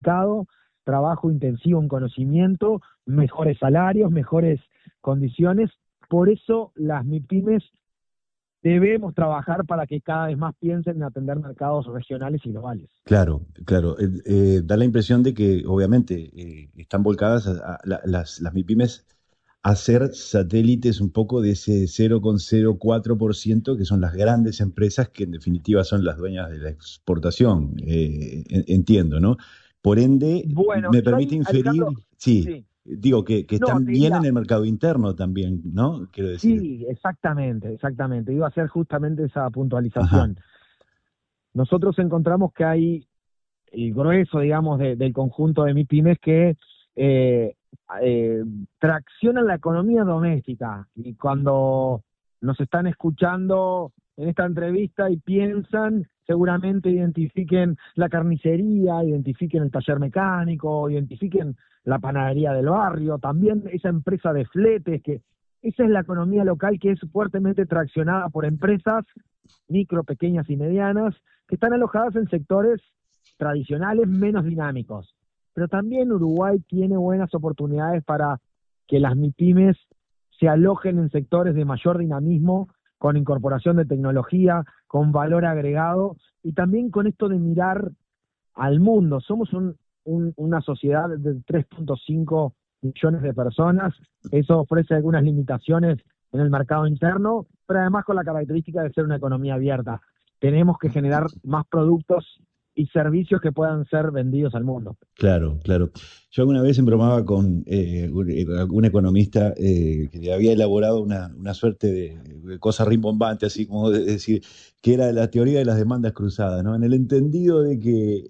mercado, trabajo intensivo en conocimiento, mejores salarios, mejores condiciones. Por eso las MIPYMES debemos trabajar para que cada vez más piensen en atender mercados regionales y globales. Claro, claro. Da la impresión de que obviamente están volcadas las MIPYMES a ser satélites un poco de ese 0,04% que son las grandes empresas que en definitiva son las dueñas de la exportación. Entiendo, ¿no? Por ende, Bueno, me yo permite ahí, inferir, Alejandro, sí, sí, digo que no, están te bien diría, en el mercado interno también, ¿no? Quiero decir. sí, exactamente, exactamente. Iba a hacer justamente esa Ajá, puntualización. Nosotros encontramos que hay el grueso, digamos, del conjunto de MIPYMES que eh, eh, traccionan la economía doméstica. Y cuando nos están escuchando en esta entrevista y piensan, seguramente identifiquen la carnicería, identifiquen el taller mecánico, identifiquen la panadería del barrio, también esa empresa de fletes, que esa es la economía local que es fuertemente traccionada por empresas micro, pequeñas y medianas, que están alojadas en sectores tradicionales menos dinámicos. Pero también Uruguay tiene buenas oportunidades para que las MIPYMES se alojen en sectores de mayor dinamismo, con incorporación de tecnología, con valor agregado y también con esto de mirar al mundo. Somos una sociedad de 3,5 millones de personas, eso ofrece algunas limitaciones en el mercado interno, pero además con la característica de ser una economía abierta. Tenemos que generar más productos y servicios que puedan ser vendidos al mundo. claro, claro. Yo alguna vez embromaba con un economista que había elaborado una suerte de cosa rimbombante, así como decir, que era la teoría de las demandas cruzadas, ¿no? En el entendido de que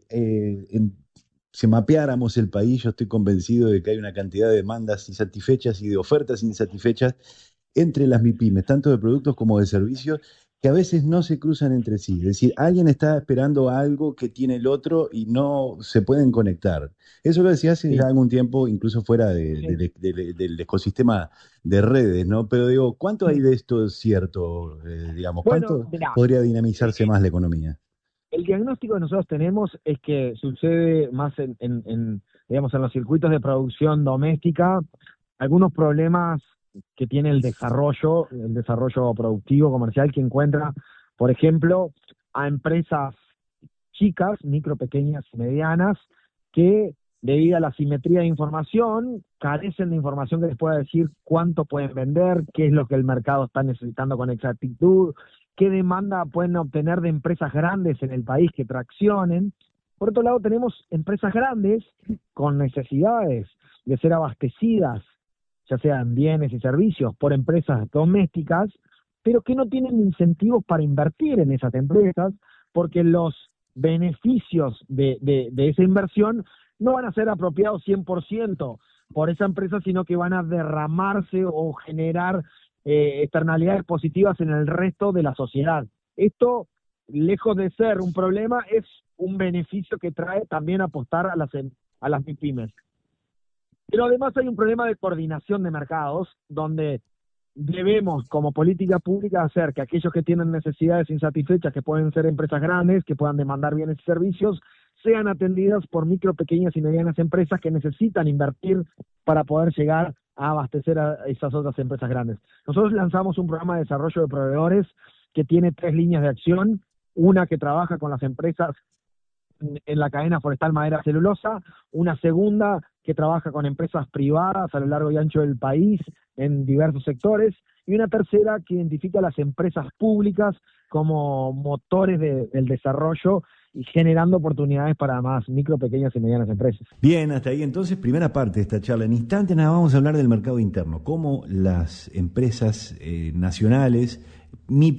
si mapeáramos el país, yo estoy convencido de que hay una cantidad de demandas insatisfechas y de ofertas insatisfechas entre las MIPYMES, tanto de productos como de servicios, que a veces no se cruzan entre sí. Es decir, alguien está esperando algo que tiene el otro y no se pueden conectar. Eso lo decía hace ya Sí, algún tiempo, incluso fuera sí. del ecosistema de redes, ¿no? Pero digo, ¿cuánto hay de esto cierto, digamos? Bueno, ¿Cuánto mirá, podría dinamizarse más la economía? el diagnóstico que nosotros tenemos es que sucede más digamos, en los circuitos de producción doméstica, algunos problemas que tiene el desarrollo productivo, comercial, que encuentra, por ejemplo, a empresas chicas, micro, pequeñas y medianas, que debido a la simetría de información, carecen de información que les pueda decir cuánto pueden vender, qué es lo que el mercado está necesitando con exactitud, qué demanda pueden obtener de empresas grandes en el país que traccionen. Por otro lado, tenemos empresas grandes con necesidades de ser abastecidas, ya sean bienes y servicios, por empresas domésticas, pero que no tienen incentivos para invertir en esas empresas, porque los beneficios de esa inversión no van a ser apropiados 100% por esa empresa, sino que van a derramarse o generar externalidades positivas en el resto de la sociedad. Esto, lejos de ser un problema, es un beneficio que trae también apostar a las MIPYMES. Pero además hay un problema de coordinación de mercados, donde debemos, como política pública, hacer que aquellos que tienen necesidades insatisfechas, que pueden ser empresas grandes, que puedan demandar bienes y servicios, sean atendidas por micro, pequeñas y medianas empresas que necesitan invertir para poder llegar a abastecer a esas otras empresas grandes. Nosotros lanzamos un programa de desarrollo de proveedores que tiene 3 líneas de acción, una que trabaja con las empresas en la cadena forestal madera celulosa, una segunda que trabaja con empresas privadas a lo largo y ancho del país en diversos sectores, y una tercera que identifica a las empresas públicas como motores del desarrollo y generando oportunidades para más micro, pequeñas y medianas empresas. Bien, hasta ahí entonces, primera parte de esta charla. En instantes nada, vamos a hablar del mercado interno, cómo las empresas nacionales, MIPYMES,